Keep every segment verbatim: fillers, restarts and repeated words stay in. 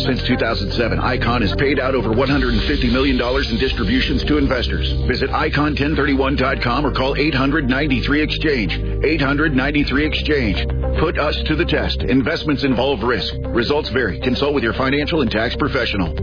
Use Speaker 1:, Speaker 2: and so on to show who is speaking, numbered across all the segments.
Speaker 1: Since two thousand seven, Icon has paid out over one hundred fifty million dollars in distributions to investors. Visit icon ten thirty-one dot com or call eight hundred ninety-three exchange. eight hundred ninety-three exchange. Put us to the test. Investments involve risk. Results vary. Consult with your financial and tax professional.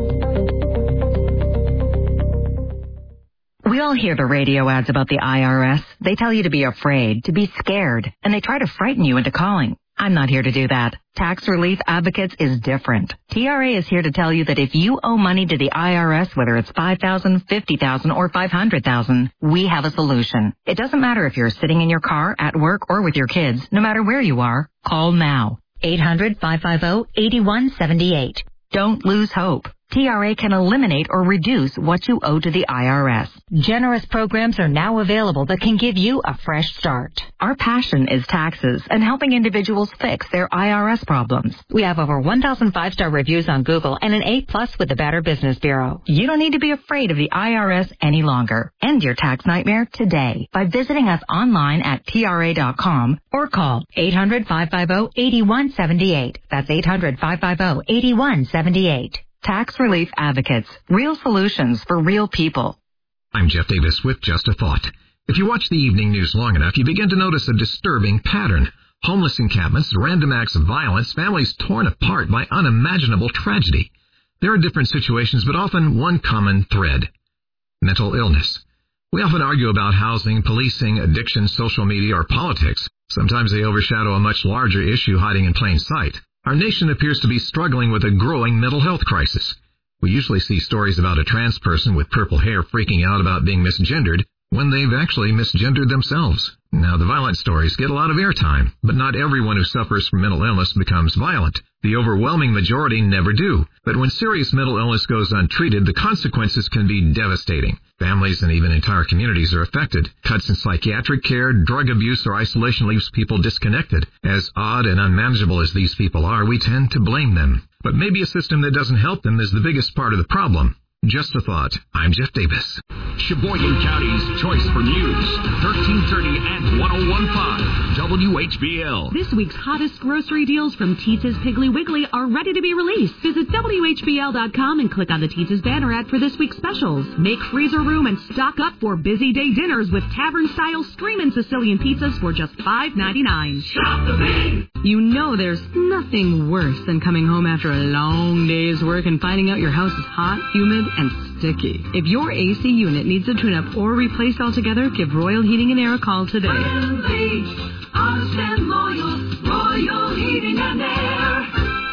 Speaker 2: We all hear the radio ads about the I R S. They tell you to be afraid, to be scared, and they try to frighten you into calling. I'm not here to do that. Tax Relief Advocates is different. T R A is here to tell you that if you owe money to the I R S, whether it's five thousand dollars, fifty thousand dollars, or five hundred thousand dollars, we have a solution. It doesn't matter if you're sitting in your car, at work, or with your kids. No matter where you are, call now. eight hundred, five five zero, eight one seven eight. Don't lose hope. T R A can eliminate or reduce what you owe to the I R S. Generous programs are now available that can give you a fresh start. Our passion is taxes and helping individuals fix their I R S problems. We have over one thousand five-star reviews on Google and an A plus with the Better Business Bureau. You don't need to be afraid of the I R S any longer. End your tax nightmare today by visiting us online at T R A dot com or call eight hundred, five five zero, eight one seven eight. That's eight hundred, five five zero, eight one seven eight. Tax Relief Advocates. Real solutions for real people.
Speaker 3: I'm Jeff Davis with Just a Thought. If you watch the evening news long enough, you begin to notice a disturbing pattern. Homeless encampments, random acts of violence, families torn apart by unimaginable tragedy. There are different situations, but often one common thread. Mental illness. We often argue about housing, policing, addiction, social media, or politics. Sometimes they overshadow a much larger issue hiding in plain sight. Our nation appears to be struggling with a growing mental health crisis. We usually see stories about a trans person with purple hair freaking out about being misgendered when they've actually misgendered themselves. Now, the violent stories get a lot of airtime, but not everyone who suffers from mental illness becomes violent. The overwhelming majority never do. But when serious mental illness goes untreated, the consequences can be devastating. Families and even entire communities are affected. Cuts in psychiatric care, drug abuse, or isolation leaves people disconnected. As odd and unmanageable as these people are, we tend to blame them. But maybe a system that doesn't help them is the biggest part of the problem. Just a thought. I'm Jeff Davis.
Speaker 4: Sheboygan County's choice for news. thirteen thirty and ten fifteen W H B L.
Speaker 5: This week's hottest grocery deals from Teetza's Piggly Wiggly are ready to be released. Visit W H B L dot com and click on the Teetza's banner ad for this week's specials. Make freezer room and stock up for busy day dinners with tavern-style Screamin' Sicilian pizzas for just five ninety-nine.
Speaker 4: Shop the Main.
Speaker 5: You know there's nothing worse than coming home after a long day's work and finding out your house is hot, humid, and sticky. If your A C unit needs a tune-up or replaced altogether, give Royal Heating and Air a call today.
Speaker 6: Friendly, honest and loyal, Royal Heating and Air.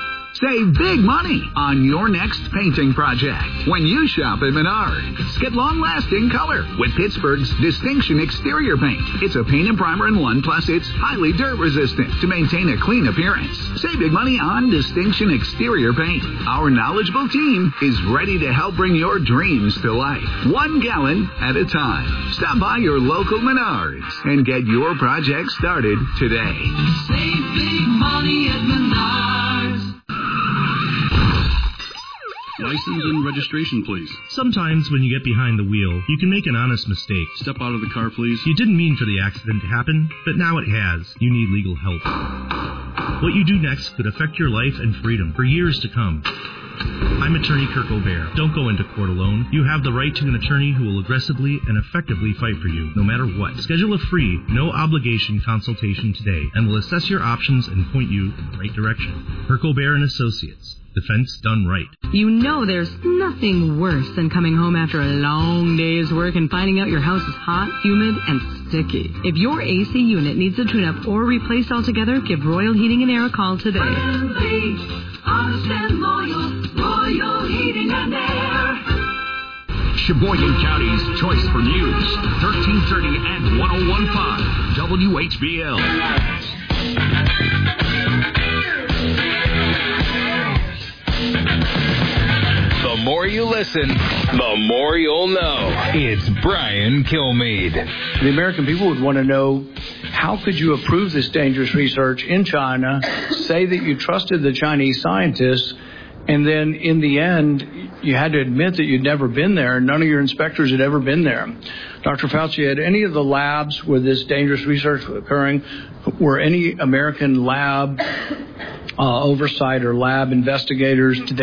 Speaker 7: Save big money on your next painting project when you shop at Menards. Get long-lasting color with Pittsburgh's Distinction Exterior Paint. It's a paint and primer in one, plus it's highly dirt-resistant to maintain a clean appearance. Save big money on Distinction Exterior Paint. Our knowledgeable team is ready to help bring your dreams to life, one gallon at a time. Stop by your local Menards and get your project started today.
Speaker 6: Save big money at Menards.
Speaker 8: License and registration, please.
Speaker 9: Sometimes when you get behind the wheel, you can make an honest mistake.
Speaker 8: Step out of the car, please.
Speaker 9: You didn't mean for the accident to happen, but now it has. You need legal help. What you do next could affect your life and freedom for years to come. I'm attorney Kirk O'Bear. Don't go into court alone. You have the right to an attorney who will aggressively and effectively fight for you, no matter what. Schedule a free, no-obligation consultation today, and we'll assess your options and point you in the right direction. Kirk O'Bear and Associates. Defense done right.
Speaker 5: You know there's nothing worse than coming home after a long day's work and finding out your house is hot, humid, and sticky. If your A C unit needs a tune-up or replaced altogether, give Royal Heating and Air a call today.
Speaker 6: Friendly, honest and loyal, Royal Heating and Air.
Speaker 4: Sheboygan County's choice for news. thirteen thirty and ten fifteen W H B L.
Speaker 10: The more you listen, the more you'll know. It's Brian Kilmeade.
Speaker 11: The American people would want to know, how could you approve this dangerous research in China, say that you trusted the Chinese scientists, and then in the end, you had to admit that you'd never been there, and none of your inspectors had ever been there. Doctor Fauci, had any of the labs where this dangerous research was occurring, were any American lab uh, oversight or lab investigators, did they